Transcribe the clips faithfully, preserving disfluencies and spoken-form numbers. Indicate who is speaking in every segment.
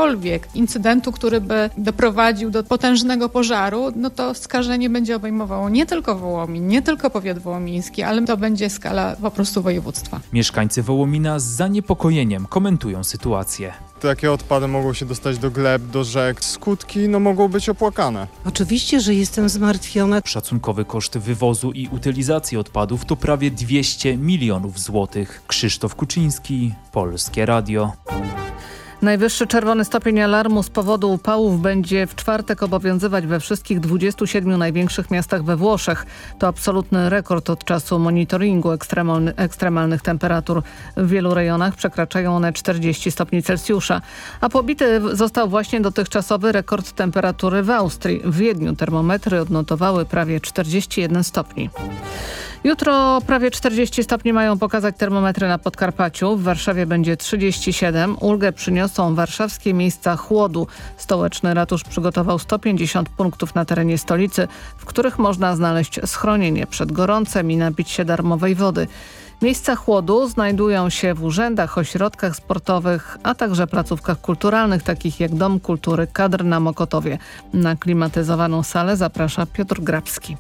Speaker 1: jakiegokolwiek incydentu, który by doprowadził do potężnego pożaru, no to skażenie będzie obejmowało nie tylko Wołomin, nie tylko powiat wołomiński, ale to będzie skala po prostu województwa.
Speaker 2: Mieszkańcy Wołomina z zaniepokojeniem komentują sytuację.
Speaker 3: Takie odpady mogą się dostać do gleb, do rzek. Skutki no, mogą być opłakane.
Speaker 4: Oczywiście, że jestem zmartwiona.
Speaker 2: Szacunkowy koszt wywozu i utylizacji odpadów to prawie dwieście milionów złotych. Krzysztof Kuczyński, Polskie Radio.
Speaker 5: Najwyższy czerwony stopień alarmu z powodu upałów będzie w czwartek obowiązywać we wszystkich dwudziestu siedmiu największych miastach we Włoszech. To absolutny rekord od czasu monitoringu ekstremalny, ekstremalnych temperatur. W wielu rejonach przekraczają one czterdzieści stopni Celsjusza. A pobity został właśnie dotychczasowy rekord temperatury w Austrii. W Wiedniu termometry odnotowały prawie czterdzieści jeden stopni. Jutro prawie czterdzieści stopni mają pokazać termometry na Podkarpaciu. W Warszawie będzie trzydzieści siedem. Ulgę przyniosą warszawskie miejsca chłodu. Stołeczny ratusz przygotował sto pięćdziesiąt punktów na terenie stolicy, w których można znaleźć schronienie przed gorącem i napić się darmowej wody. Miejsca chłodu znajdują się w urzędach, ośrodkach sportowych, a także placówkach kulturalnych, takich jak Dom Kultury Kadr na Mokotowie. Na klimatyzowaną salę zaprasza Piotr Grabski.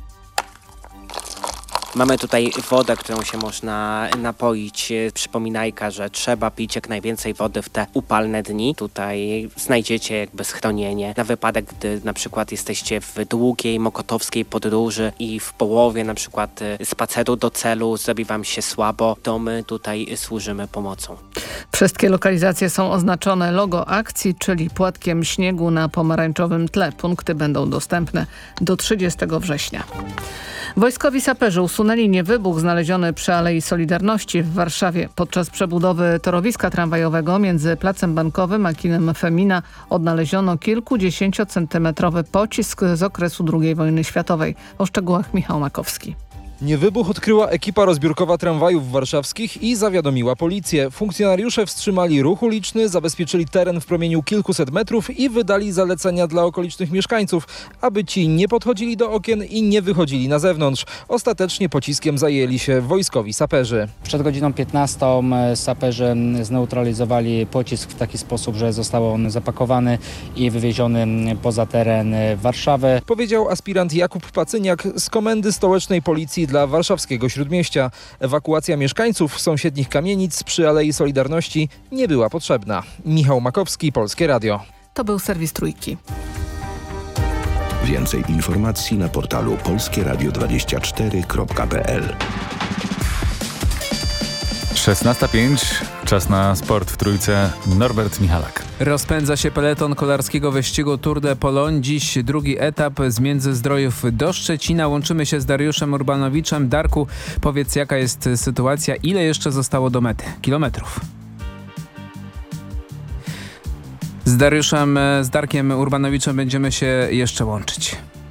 Speaker 6: Mamy tutaj wodę, którą się można napoić. Przypominajka, że trzeba pić jak najwięcej wody w te upalne dni. Tutaj znajdziecie jakby schronienie na wypadek, gdy na przykład jesteście w długiej mokotowskiej podróży i w połowie na przykład spaceru do celu zrobi wam się słabo, to my tutaj służymy pomocą.
Speaker 5: Wszystkie lokalizacje są oznaczone logo akcji, czyli płatkiem śniegu na pomarańczowym tle. Punkty będą dostępne do trzydziestego września. Wojskowi saperzy usunęli niewybuch znaleziony przy Alei Solidarności w Warszawie. Podczas przebudowy torowiska tramwajowego między Placem Bankowym a kinem Femina odnaleziono kilkudziesięciocentymetrowy pocisk z okresu drugiej wojny światowej. O szczegółach Michał Makowski.
Speaker 7: Niewybuch odkryła ekipa rozbiórkowa tramwajów warszawskich i zawiadomiła policję. Funkcjonariusze wstrzymali ruch uliczny, zabezpieczyli teren w promieniu kilkuset metrów i wydali zalecenia dla okolicznych mieszkańców, aby ci nie podchodzili do okien i nie wychodzili na zewnątrz. Ostatecznie pociskiem zajęli się wojskowi saperzy.
Speaker 8: Przed godziną piętnastą saperzy zneutralizowali pocisk w taki sposób, że został on zapakowany i wywieziony poza teren Warszawy.
Speaker 7: Powiedział aspirant Jakub Pacyniak z Komendy Stołecznej Policji dla warszawskiego Śródmieścia. Ewakuacja mieszkańców sąsiednich kamienic przy Alei Solidarności nie była potrzebna. Michał Makowski, Polskie Radio.
Speaker 5: To był serwis Trójki.
Speaker 9: Więcej informacji na portalu polskie radio dwadzieścia cztery kropka p l.
Speaker 10: szesnasta pięć, czas na sport w Trójce. Norbert Michalak.
Speaker 11: Rozpędza się peleton kolarskiego wyścigu Tour de Pologne. Dziś drugi etap z Międzyzdrojów do Szczecina. Łączymy się z Dariuszem Urbanowiczem. Darku, powiedz, jaka jest sytuacja, ile jeszcze zostało do mety? Kilometrów. Z Dariuszem, z Darkiem Urbanowiczem będziemy się jeszcze łączyć.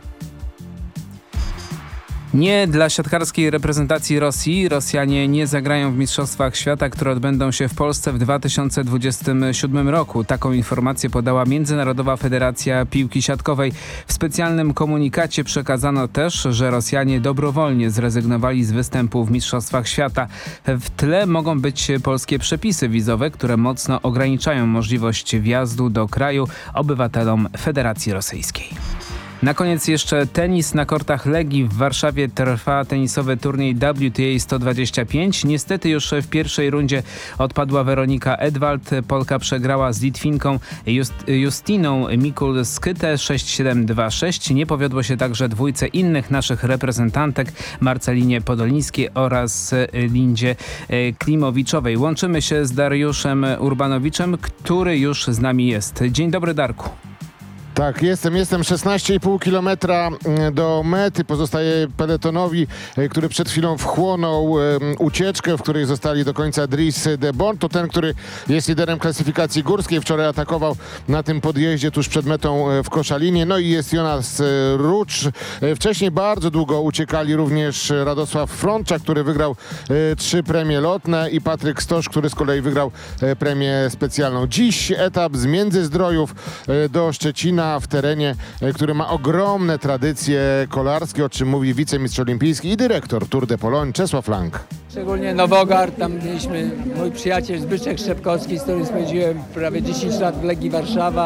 Speaker 11: Nie dla siatkarskiej reprezentacji Rosji. Rosjanie nie zagrają w Mistrzostwach Świata, które odbędą się w Polsce w dwa tysiące dwudziestym siódmym roku. Taką informację podała Międzynarodowa Federacja Piłki Siatkowej. W specjalnym komunikacie przekazano też, że Rosjanie dobrowolnie zrezygnowali z występu w Mistrzostwach Świata. W tle mogą być polskie przepisy wizowe, które mocno ograniczają możliwość wjazdu do kraju obywatelom Federacji Rosyjskiej. Na koniec jeszcze tenis. Na kortach Legii w Warszawie trwa tenisowy turniej W T A sto dwadzieścia pięć. Niestety już w pierwszej rundzie odpadła Weronika Edwald. Polka przegrała z Litwinką Just, Justiną Mikul-Skytę sześć siedem dwa sześć. Nie powiodło się także dwójce innych naszych reprezentantek, Marcelinie Podolińskiej oraz Lindzie Klimowiczowej. Łączymy się z Dariuszem Urbanowiczem, który już z nami jest. Dzień dobry, Darku.
Speaker 12: Tak, jestem, jestem szesnaście i pół kilometra do mety. Pozostaje peletonowi, który przed chwilą wchłonął ucieczkę, w której zostali do końca Dries de Bont. To ten, który jest liderem klasyfikacji górskiej. Wczoraj atakował na tym podjeździe tuż przed metą w Koszalinie. No i jest Jonas Rucz. Wcześniej bardzo długo uciekali również Radosław Frączak, który wygrał trzy premie lotne, i Patryk Stosz, który z kolei wygrał premię specjalną. Dziś etap z Międzyzdrojów do Szczecina, w terenie, który ma ogromne tradycje kolarskie, o czym mówi wicemistrz olimpijski i dyrektor Tour de Pologne Czesław Lang.
Speaker 13: Szczególnie Nowogard, tam mieliśmy mój przyjaciel Zbyszek Szczepkowski, z którym spędziłem prawie dziesięć lat w Legii Warszawa.